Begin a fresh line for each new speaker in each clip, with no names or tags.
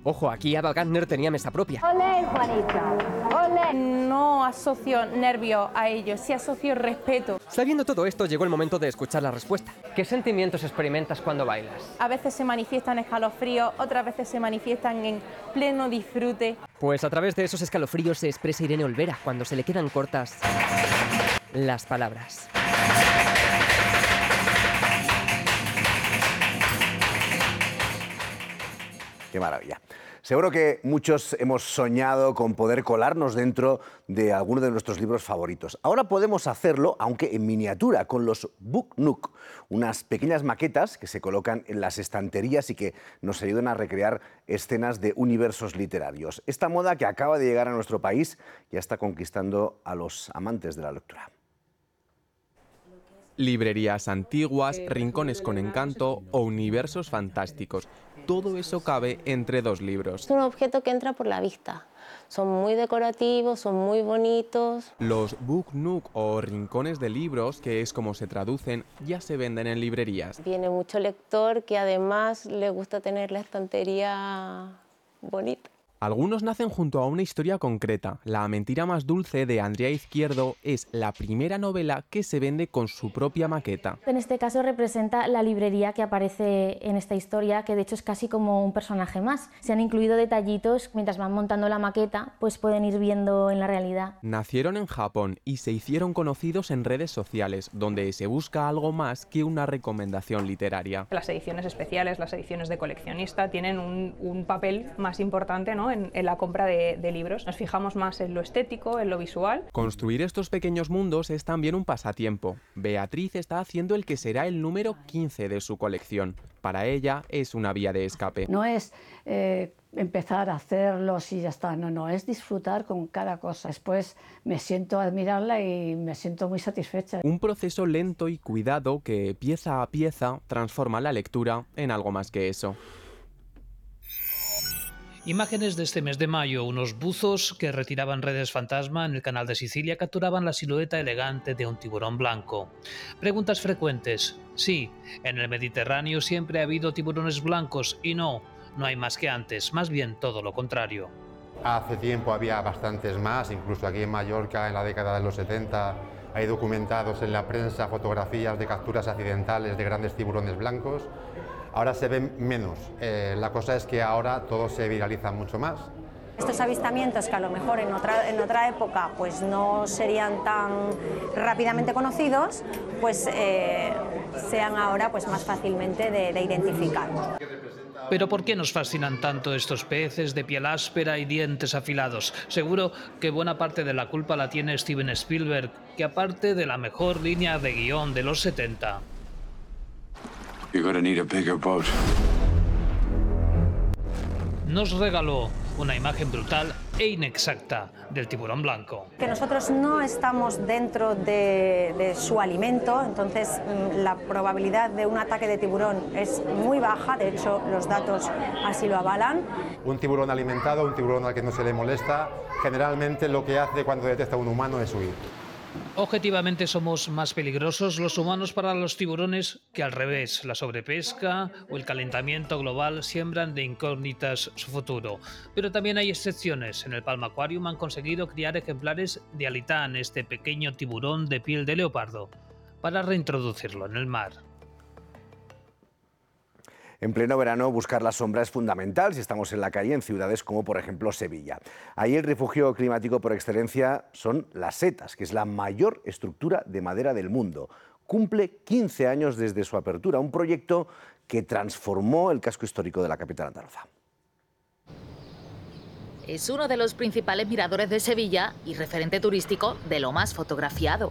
Ojo, aquí Ava Gardner tenía mesa propia.
¡Olé, Juanito! ¡Olé!
No asocio nervio a ello, sí asocio respeto.
Sabiendo todo esto, llegó el momento de escuchar la respuesta.
¿Qué sentimientos experimentas cuando bailas?
A veces se manifiestan escalofríos, otras veces se manifiestan en pleno disfrute.
Pues a través de esos escalofríos se expresa Irene Olvera cuando se le quedan cortas las palabras.
¡Qué maravilla! Seguro que muchos hemos soñado con poder colarnos dentro de alguno de nuestros libros favoritos. Ahora podemos hacerlo, aunque en miniatura, con los Book Nook, unas pequeñas maquetas que se colocan en las estanterías y que nos ayudan a recrear escenas de universos literarios. Esta moda que acaba de llegar a nuestro país ya está conquistando a los amantes de la lectura.
Librerías antiguas, rincones con encanto o universos fantásticos. Todo eso cabe entre dos libros.
Es un objeto que entra por la vista. Son muy decorativos, son muy bonitos.
Los Book Nook o rincones de libros, que es como se traducen, ya se venden en librerías.
Viene mucho lector que además le gusta tener la estantería bonita.
Algunos nacen junto a una historia concreta. La mentira más dulce de Andrea Izquierdo es la primera novela que se vende con su propia maqueta.
En este caso representa la librería que aparece en esta historia, que de hecho es casi como un personaje más. Se han incluido detallitos mientras van montando la maqueta, pues pueden ir viendo en la realidad.
Nacieron en Japón y se hicieron conocidos en redes sociales, donde se busca algo más que una recomendación literaria.
Las ediciones especiales, las ediciones de coleccionista tienen un papel más importante, ¿no?, en la compra de libros. Nos fijamos más en lo estético, en lo visual.
Construir estos pequeños mundos es también un pasatiempo. Beatriz está haciendo el que será el número 15 de su colección. Para ella es una vía de escape.
No es empezar a hacerlos y ya está, no, es disfrutar con cada cosa. Después me siento a admirarla y me siento muy satisfecha.
Un proceso lento y cuidado que pieza a pieza transforma la lectura en algo más que eso.
Imágenes de este mes de mayo. Unos buzos que retiraban redes fantasma en el canal de Sicilia capturaban la silueta elegante de un tiburón blanco. Preguntas frecuentes. Sí, en el Mediterráneo siempre ha habido tiburones blancos y no hay más que antes, más bien todo lo contrario.
Hace tiempo había bastantes más, incluso aquí en Mallorca en la década de los 70 hay documentados en la prensa fotografías de capturas accidentales de grandes tiburones blancos. Ahora se ven menos. La cosa es que ahora todo se viraliza mucho más.
Estos avistamientos que a lo mejor en otra época pues no serían tan rápidamente conocidos, pues sean ahora pues más fácilmente de identificar.
Pero ¿por qué nos fascinan tanto estos peces de piel áspera y dientes afilados? Seguro que buena parte de la culpa la tiene Steven Spielberg, que aparte de la mejor línea de guión de los 70...
You're gonna need a bigger boat.
Nos regaló una imagen brutal e inexacta del tiburón blanco.
Que nosotros no estamos dentro de su alimento, entonces la probabilidad de un ataque de tiburón es muy baja, de hecho los datos así lo avalan.
Un tiburón alimentado, un tiburón al que no se le molesta, generalmente lo que hace cuando detecta a un humano es huir.
Objetivamente somos más peligrosos los humanos para los tiburones que al revés. La sobrepesca o el calentamiento global siembran de incógnitas su futuro. Pero también hay excepciones. En el Palma Aquarium han conseguido criar ejemplares de alitán, este pequeño tiburón de piel de leopardo, para reintroducirlo en el mar.
En pleno verano, buscar la sombra es fundamental si estamos en la calle en ciudades como, por ejemplo, Sevilla. Ahí el refugio climático por excelencia son las setas, que es la mayor estructura de madera del mundo. Cumple 15 años desde su apertura, un proyecto que transformó el casco histórico de la capital andaluza.
Es uno de los principales miradores de Sevilla y referente turístico de lo más fotografiado.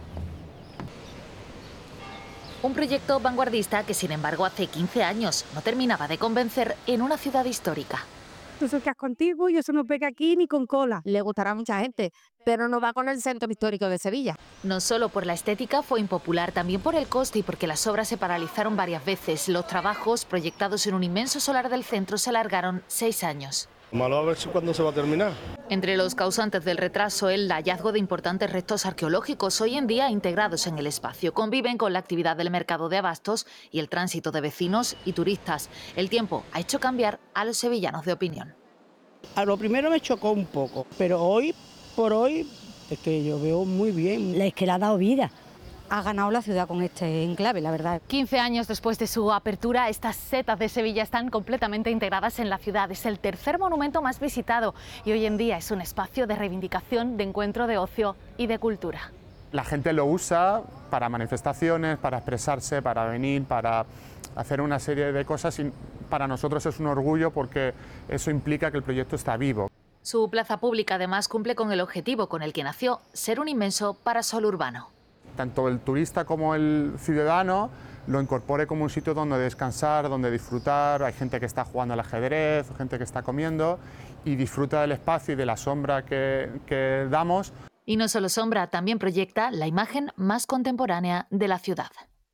Un proyecto vanguardista que, sin embargo, hace 15 años no terminaba de convencer en una ciudad histórica.
Es el casco antiguo y eso no pega aquí ni con cola.
Le gustará a mucha gente, pero no va con el centro histórico de Sevilla.
No solo por la estética fue impopular, también por el coste y porque las obras se paralizaron varias veces. Los trabajos, proyectados en un inmenso solar del centro, se alargaron 6 años.
Malo a ver si cuándo se va a terminar.
Entre los causantes del retraso, el hallazgo de importantes restos arqueológicos hoy en día integrados en el espacio. Conviven con la actividad del mercado de abastos y el tránsito de vecinos y turistas. El tiempo ha hecho cambiar a los sevillanos de opinión.
A lo primero me chocó un poco, pero hoy por hoy es que yo veo muy bien.
Es que le ha dado vida.
Ha ganado la ciudad con este enclave, la verdad.
15 años después de su apertura, estas setas de Sevilla están completamente integradas en la ciudad. Es el tercer monumento más visitado y hoy en día es un espacio de reivindicación, de encuentro, de ocio y de cultura.
La gente lo usa para manifestaciones, para expresarse, para venir, para hacer una serie de cosas y para nosotros es un orgullo porque eso implica que el proyecto está vivo.
Su plaza pública además cumple con el objetivo con el que nació, ser un inmenso parasol urbano.
Tanto el turista como el ciudadano lo incorpore como un sitio donde descansar, donde disfrutar. Hay gente que está jugando al ajedrez, gente que está comiendo y disfruta del espacio y de la sombra que damos.
Y no solo sombra, también proyecta la imagen más contemporánea de la ciudad.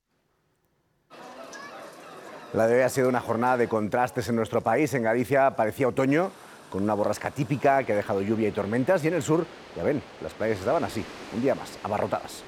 La de hoy ha sido una jornada de contrastes en nuestro país. En Galicia parecía otoño, con una borrasca típica que ha dejado lluvia y tormentas. Y en el sur, ya ven, las playas estaban así, un día más, abarrotadas.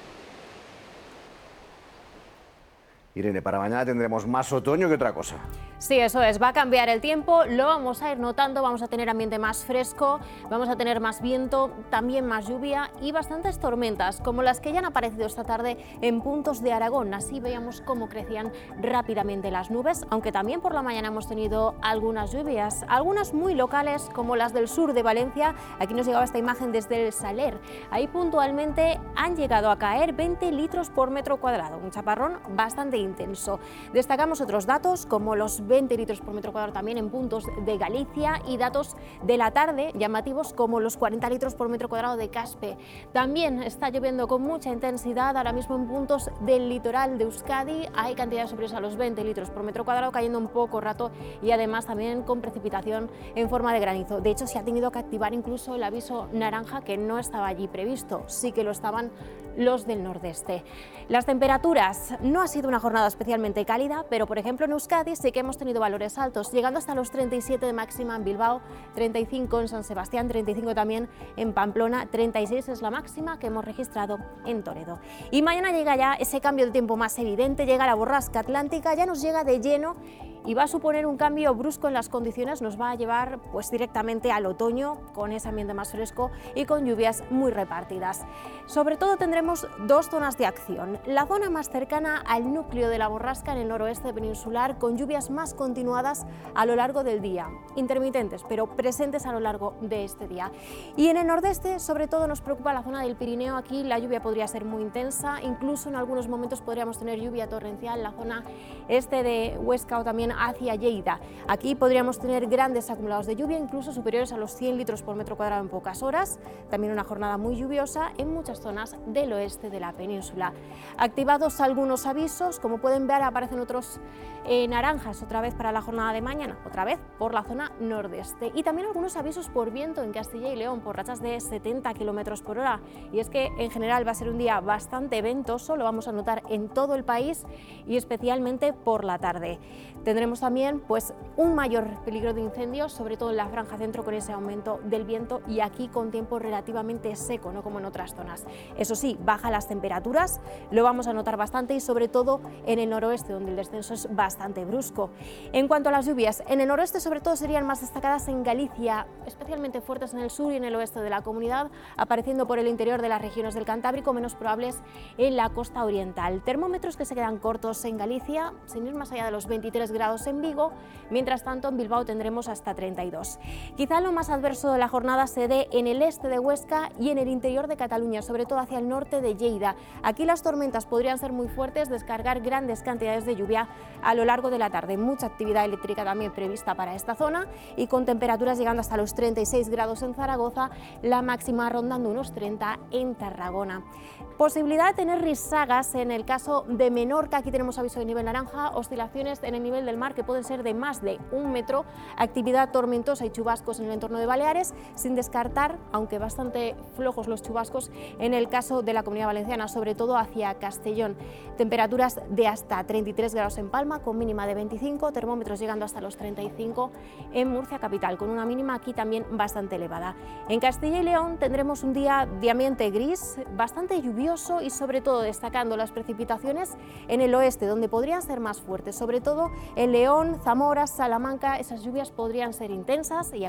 Irene, para mañana tendremos más otoño que otra cosa.
Sí, eso es, va a cambiar el tiempo, lo vamos a ir notando, vamos a tener ambiente más fresco, vamos a tener más viento, también más lluvia y bastantes tormentas, como las que ya han aparecido esta tarde en puntos de Aragón. Así veíamos cómo crecían rápidamente las nubes, aunque también por la mañana hemos tenido algunas lluvias, algunas muy locales, como las del sur de Valencia. Aquí nos llegaba esta imagen desde el Saler. Ahí puntualmente han llegado a caer 20 litros por metro cuadrado, un chaparrón bastante intenso. Destacamos otros datos, como los 20 litros por metro cuadrado también en puntos de Galicia y datos de la tarde llamativos como los 40 litros por metro cuadrado de Caspe. También está lloviendo con mucha intensidad ahora mismo en puntos del litoral de Euskadi. Hay cantidades superiores a los 20 litros por metro cuadrado cayendo un poco rato y además también con precipitación en forma de granizo. De hecho, se ha tenido que activar incluso el aviso naranja, que no estaba allí previsto. Sí que lo estaban los del nordeste. Las temperaturas, no ha sido una jornada especialmente cálida, pero por ejemplo en Euskadi sí que hemos tenido valores altos, llegando hasta los 37 de máxima en Bilbao, 35 en San Sebastián, 35 también en Pamplona, 36 es la máxima que hemos registrado en Toledo. Y mañana llega ya ese cambio de tiempo más evidente, llega la borrasca atlántica, ya nos llega de lleno y va a suponer un cambio brusco en las condiciones, nos va a llevar pues directamente al otoño con ese ambiente más fresco y con lluvias muy repartidas. Sobre todo tendremos dos zonas de acción, la zona más cercana al núcleo de la borrasca en el noroeste peninsular con lluvias más continuadas a lo largo del día, intermitentes pero presentes a lo largo de este día. Y en el nordeste sobre todo nos preocupa la zona del Pirineo, aquí la lluvia podría ser muy intensa, incluso en algunos momentos podríamos tener lluvia torrencial en la zona este de Huesca o también hacia Lleida. Aquí podríamos tener grandes acumulados de lluvia, incluso superiores a los 100 litros por metro cuadrado en pocas horas. También una jornada muy lluviosa en muchas zonas del oeste de la península. Activados algunos avisos, como pueden ver aparecen otros naranjas otra vez para la jornada de mañana, otra vez por la zona nordeste. Y también algunos avisos por viento en Castilla y León, por rachas de 70 kilómetros por hora. Y es que en general va a ser un día bastante ventoso, lo vamos a notar en todo el país y especialmente por la tarde. Tendremos también pues un mayor peligro de incendios, sobre todo en la franja centro con ese aumento del viento y aquí con tiempo relativamente seco, no como en otras zonas. Eso sí, bajan las temperaturas, lo vamos a notar bastante y sobre todo en el noroeste donde el descenso es bastante brusco. En cuanto a las lluvias, en el noroeste sobre todo serían más destacadas en Galicia, especialmente fuertes en el sur y en el oeste de la comunidad, apareciendo por el interior de las regiones del Cantábrico, menos probables en la costa oriental. Termómetros que se quedan cortos en Galicia, sin ir más allá de los 23 grados en Vigo, mientras tanto en Bilbao tendremos hasta 32. Quizá lo más adverso de la jornada se dé en el este de Huesca y en el interior de Cataluña, sobre todo hacia el norte de Lleida. Aquí las tormentas podrían ser muy fuertes, descargar grandes cantidades de lluvia a lo largo de la tarde. Mucha actividad eléctrica también prevista para esta zona y con temperaturas llegando hasta los 36 grados en Zaragoza, la máxima rondando unos 30 en Tarragona. Posibilidad de tener risagas en el caso de Menorca, aquí tenemos aviso de nivel naranja, oscilaciones en el nivel del mar que pueden ser de más de 1 metro, actividad tormentosa y chubascos en el entorno de Baleares, sin descartar, aunque bastante flojos los chubascos, en el caso de la Comunidad Valenciana, sobre todo hacia Castellón. Temperaturas de hasta 33 grados en Palma, con mínima de 25, termómetros llegando hasta los 35 en Murcia capital, con una mínima aquí también bastante elevada. En Castilla y León tendremos un día de ambiente gris, bastante lluvioso y sobre todo destacando las precipitaciones en el oeste, donde podrían ser más fuertes, sobre todo en León, Zamora, Salamanca, esas lluvias podrían ser intensas y